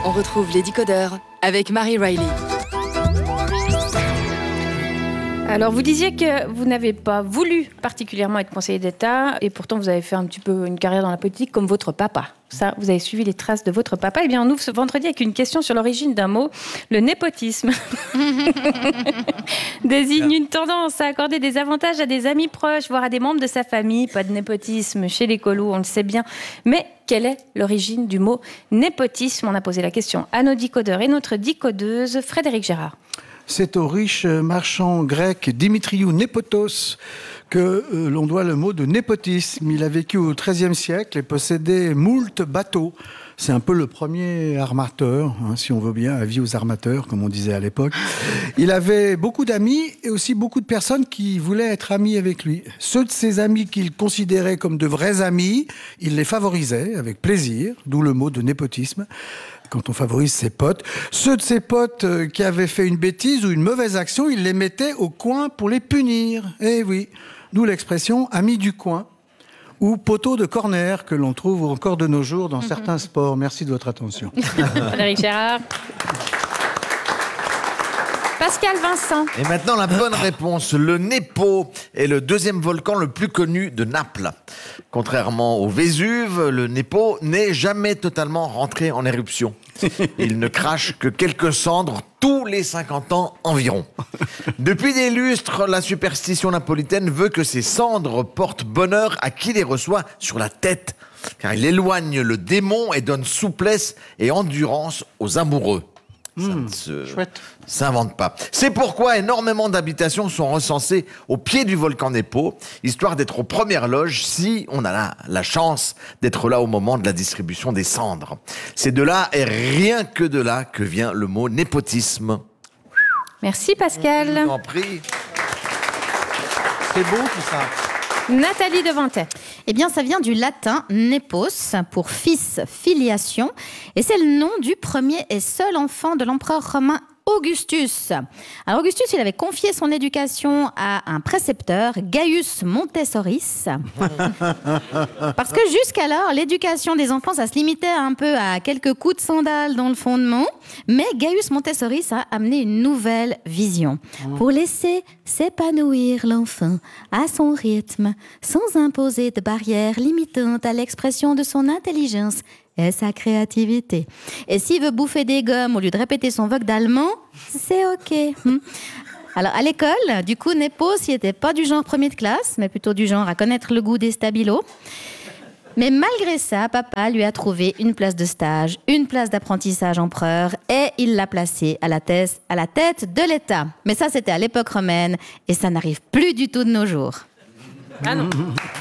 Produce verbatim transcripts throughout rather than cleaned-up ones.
On retrouve les décodeurs avec Marie Riley. Alors, vous disiez que vous n'avez pas voulu particulièrement être conseiller d'État et pourtant vous avez fait un petit peu une carrière dans la politique comme votre papa. Ça, vous avez suivi les traces de votre papa. Eh bien, on ouvre ce vendredi avec une question sur l'origine d'un mot, le népotisme. Désigne une tendance à accorder des avantages à des amis proches, voire à des membres de sa famille. Pas de népotisme chez les colos, on le sait bien. Mais quelle est l'origine du mot népotisme ? On a posé la question à nos décodeurs et notre décodeuse, Frédéric Gérard. C'est au riche marchand grec Dimitriou Népotos que euh, l'on doit le mot de népotisme. Il a vécu au treizième siècle et possédait moult bateaux. C'est un peu le premier armateur, hein, si on veut bien, avis aux armateurs, comme on disait à l'époque. Il avait beaucoup d'amis et aussi beaucoup de personnes qui voulaient être amis avec lui. Ceux de ses amis qu'il considérait comme de vrais amis, il les favorisait avec plaisir, d'où le mot de népotisme. Quand on favorise ses potes. Ceux de ses potes euh, qui avaient fait une bêtise ou une mauvaise action, il les mettait au coin pour les punir. Eh oui, d'où l'expression « ami du coin » ou « poteau de corner » que l'on trouve encore de nos jours dans certains sports. Merci de votre attention. Frédéric Gérard. Pascal Vincent. Et maintenant, la bonne réponse. Le Népo est le deuxième volcan le plus connu de Naples. Contrairement au Vésuve, le Népo n'est jamais totalement rentré en éruption. Il ne crache que quelques cendres tous les cinquante ans environ. Depuis des lustres, la superstition napolitaine veut que ces cendres portent bonheur à qui les reçoit sur la tête, car il éloigne le démon et donne souplesse et endurance aux amoureux. Ça Mmh, ne se... chouette. s'invente pas. C'est pourquoi énormément d'habitations sont recensées au pied du volcan Népo, histoire d'être aux premières loges si on a la, la chance d'être là au moment de la distribution des cendres. C'est de là et rien que de là que vient le mot népotisme. Merci Pascal. Je vous en prie. C'est beau tout ça. Nathalie Devantet. Eh bien, ça vient du latin nepos, pour fils, filiation. Et c'est le nom du premier et seul enfant de l'empereur romain Augustus. Alors Augustus, il avait confié son éducation à un précepteur, Gaius Montessoris. Parce que jusqu'alors, l'éducation des enfants, ça se limitait un peu à quelques coups de sandales dans le fondement. Mais Gaius Montessoris a amené une nouvelle vision pour laisser s'épanouir l'enfant à son rythme, sans imposer de barrières limitantes à l'expression de son intelligence et sa créativité. Et s'il veut bouffer des gommes au lieu de répéter son vogue d'allemand, c'est ok. Alors à l'école, du coup, Nepos, il n'était pas du genre premier de classe, mais plutôt du genre à connaître le goût des stabilos. Mais malgré ça, papa lui a trouvé une place de stage, une place d'apprentissage empereur, et il l'a placé à la tête, à la tête de l'État. Mais ça, c'était à l'époque romaine, et ça n'arrive plus du tout de nos jours. Ah non.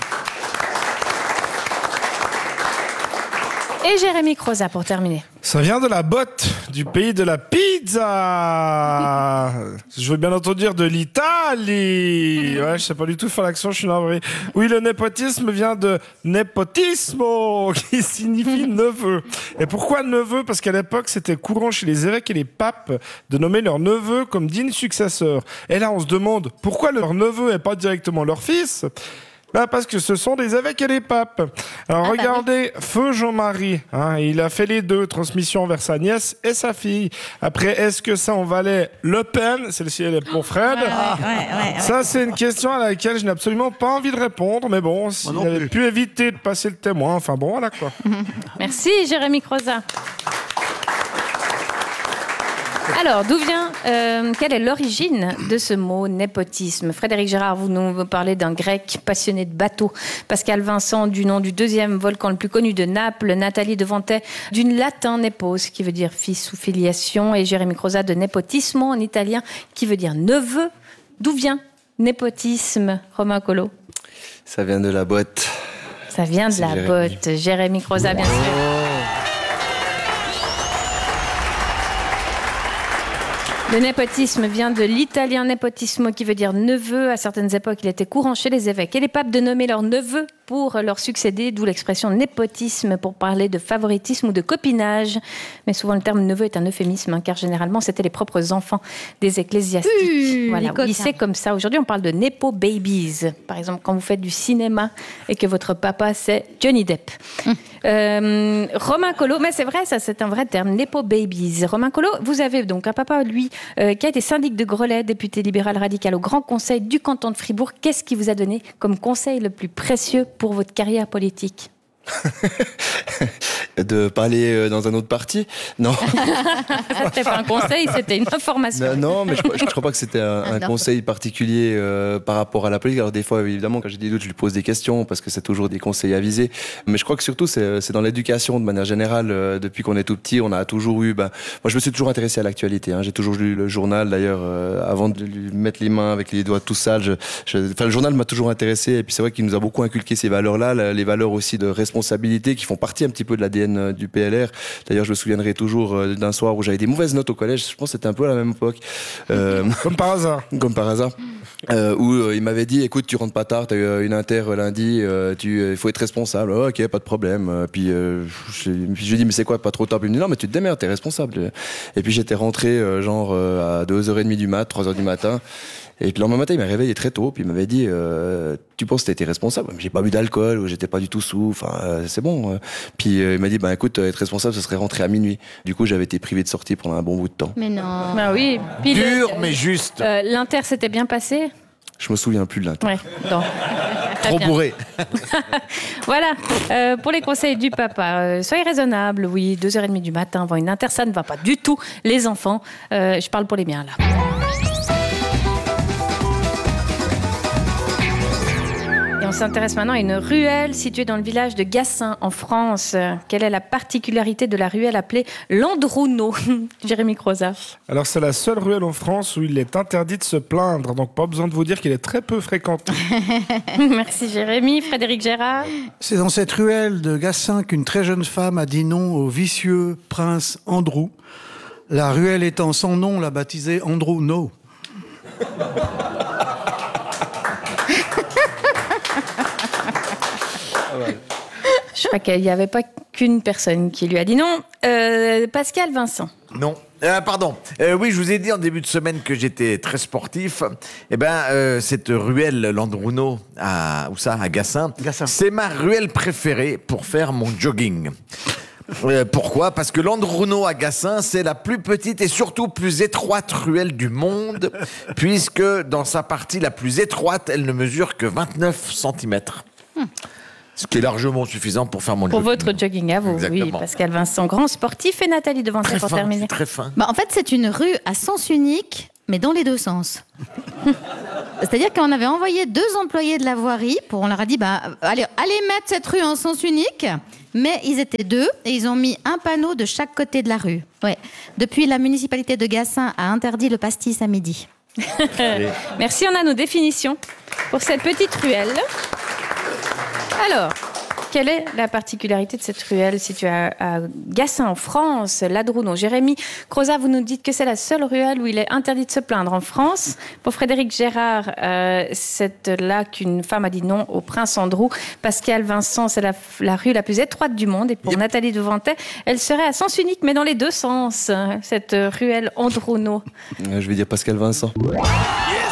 Et Jérémy Croza pour terminer. Ça vient de la botte, du pays de la pizza. Je veux bien entendu dire de l'Italie. Ouais, je sais pas du tout faire l'accent, je suis navré. Oui, le népotisme vient de nepotismo, qui signifie neveu. Et pourquoi neveu ? Parce qu'à l'époque, c'était courant chez les évêques et les papes de nommer leur neveu comme digne successeur. Et là, on se demande pourquoi leur neveu et pas directement leur fils ? Ben parce que ce sont des évêques et des papes. Alors ah, regardez, bah oui. Feu Jean-Marie, hein, il a fait les deux, transmission vers sa nièce et sa fille. Après, est-ce que ça en valait Le Pen ? Celle-ci, elle est pour Fred. Ouais, ouais, ouais, ouais, ça, ouais. c'est une question à laquelle je n'ai absolument pas envie de répondre, mais bon, s'il avait pu éviter de passer le témoin, enfin bon, voilà quoi. Merci Jérémy Croza. Alors, d'où vient, euh, quelle est l'origine de ce mot népotisme ? Frédéric Gérard, vous nous parlez d'un grec passionné de bateaux. Pascal Vincent, du nom du deuxième volcan le plus connu de Naples. Nathalie Devantet, d'une latin nepos, qui veut dire fils ou filiation. Et Jérémy Croza, de nepotismo, en italien, qui veut dire neveu. D'où vient népotisme, Romain Colo ? Ça vient de la botte. Ça vient de C'est la Jérémy. botte. Jérémy Croza, bien sûr. Le népotisme vient de l'italien nepotismo qui veut dire neveu. À certaines époques, il était courant chez les évêques et les papes de nommer leurs neveux pour leur succéder, d'où l'expression népotisme pour parler de favoritisme ou de copinage. Mais souvent, le terme neveu est un euphémisme, hein, car généralement, c'était les propres enfants des ecclésiastiques. Mmh, voilà, oui, c'est comme ça. Aujourd'hui, on parle de nepo babies. Par exemple, quand vous faites du cinéma et que votre papa, c'est Johnny Depp. Mmh. Euh, Romain Collot, mais c'est vrai, ça, c'est un vrai terme, nepo babies. Romain Collot, vous avez donc un papa, lui, euh, qui a été syndic de Grelais, député libéral radical au Grand Conseil du canton de Fribourg. Qu'est-ce qui vous a donné comme conseil le plus précieux pour votre carrière politique ? De parler dans un autre parti ? Non. C'était pas un conseil, c'était une information. Non, non mais je, je, je crois pas que c'était un, un conseil particulier euh, par rapport à la politique. Alors des fois, évidemment, quand j'ai des doutes, je lui pose des questions parce que c'est toujours des conseils avisés. Mais je crois que surtout, c'est, c'est dans l'éducation de manière générale. Euh, depuis qu'on est tout petit, on a toujours eu... Ben, moi, je me suis toujours intéressé à l'actualité. Hein. J'ai toujours lu le journal, d'ailleurs, euh, avant de lui mettre les mains avec les doigts tout sales. Je, je, enfin, le journal m'a toujours intéressé. Et puis c'est vrai qu'il nous a beaucoup inculqué ces valeurs-là, les valeurs aussi de responsabilité qui font partie un petit peu de l'A D N du P L R. D'ailleurs, je me souviendrai toujours d'un soir où j'avais des mauvaises notes au collège. Je pense que c'était un peu à la même époque. Euh, comme par hasard. Comme par hasard. Euh, où euh, il m'avait dit, écoute, tu rentres pas tard, t'as eu une inter lundi, euh, tu, il faut être responsable. Oh, ok, pas de problème. Euh, puis, euh, je, puis je lui ai dit, mais c'est quoi, pas trop tard? Puis il me dit, non, mais tu te démerdes, t'es responsable. Et puis j'étais rentré euh, genre euh, à deux heures trente du mat, trois heures du matin. Et puis le lendemain matin, il m'a réveillé très tôt, puis il m'avait dit euh, tu penses que t'as été responsable? J'ai pas bu d'alcool, ou j'étais pas du tout sous, enfin euh, c'est bon. Puis euh, il m'a dit bah écoute, être responsable, ce serait rentrer à minuit. Du coup, j'avais été privé de sortie pendant un bon bout de temps. Mais non. Bah oui. Puis Dur, le, mais juste. Euh, L'Inter s'était bien passé? Je me souviens plus de l'Inter. Ouais, non. Trop bourré. Voilà, euh, pour les conseils du papa, euh, soyez raisonnable, oui, deux heures trente du matin avant une Inter, ça ne va pas du tout, les enfants. Euh, je parle pour les miens, là. Et on s'intéresse maintenant à une ruelle située dans le village de Gassin, en France. Quelle est la particularité de la ruelle appelée Landruno? Jérémy Croza. Alors, c'est la seule ruelle en France où il est interdit de se plaindre. Donc, pas besoin de vous dire qu'il est très peu fréquenté. Merci Jérémy. Frédéric Gérard. C'est dans cette ruelle de Gassin qu'une très jeune femme a dit non au vicieux prince Andrew. La ruelle étant sans nom, l'a baptisé Andrew No. Je crois qu'il n'y avait pas qu'une personne qui lui a dit non. Euh, Pascal Vincent. Non. Euh, pardon. Euh, oui, je vous ai dit en début de semaine que j'étais très sportif. Eh ben, euh, cette ruelle Landruno à où ça, à Gassin, Gassin. C'est ma ruelle préférée pour faire mon jogging. Euh, pourquoi? Parce que Landruno à Gassin, c'est la plus petite et surtout plus étroite ruelle du monde, puisque dans sa partie la plus étroite, elle ne mesure que vingt-neuf centimètres. Hmm. Ce qui est largement suffisant pour faire mon pour jogging. Pour votre jogging à vous, exactement. Oui. Pascal Vincent, grand sportif, et Nathalie Devanté très pour fin, terminer. Très fin. Bah, en fait, c'est une rue à sens unique, mais dans les deux sens. C'est-à-dire qu'on avait envoyé deux employés de la voirie, pour, on leur a dit, bah, allez, allez mettre cette rue en sens unique, mais ils étaient deux, et ils ont mis un panneau de chaque côté de la rue. Ouais. Depuis, la municipalité de Gassin a interdit le pastis à midi. Merci, on a nos définitions pour cette petite ruelle. Alors, quelle est la particularité de cette ruelle située à, à Gassin, en France, Landruno? Jérémy Croza, vous nous dites que c'est la seule ruelle où il est interdit de se plaindre en France. Pour Frédéric Gérard, euh, c'est là qu'une femme a dit non au prince Andrew. Pascal Vincent, c'est la, la rue la plus étroite du monde. Et pour yep. Nathalie Devanté, elle serait à sens unique, mais dans les deux sens, cette ruelle Landruno. Je vais dire Pascal Vincent. Yes.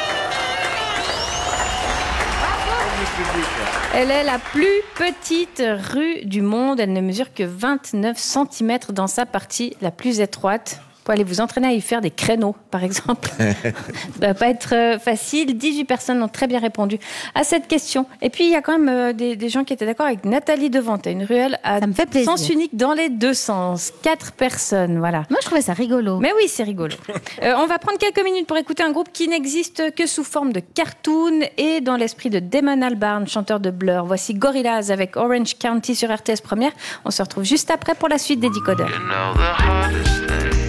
Elle est la plus petite rue du monde. Elle ne mesure que vingt-neuf centimètres dans sa partie la plus étroite. Vous pouvez aller vous entraîner à y faire des créneaux, par exemple. Ça ne va pas être facile. dix-huit personnes ont très bien répondu à cette question. Et puis, il y a quand même euh, des, des gens qui étaient d'accord avec Nathalie Devanté. Une ruelle à ça me fait plaisir. Sens unique dans les deux sens. Quatre personnes, voilà. Moi, je trouvais ça rigolo. Mais oui, c'est rigolo. euh, on va prendre quelques minutes pour écouter un groupe qui n'existe que sous forme de cartoon et dans l'esprit de Damon Albarn, chanteur de Blur. Voici Gorillaz avec Orange County sur R T S Première. On se retrouve juste après pour la suite des Décodeurs. You know